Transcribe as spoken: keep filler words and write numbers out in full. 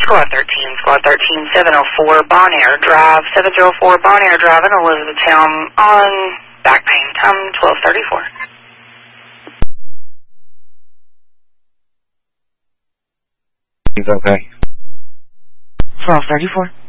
Squad thirteen, Squad thirteen, seven oh four Bonaire Drive, seven oh four Bonaire Drive in Elizabethtown on back pain, time twelve thirty-four. It's okay. twelve thirty-four.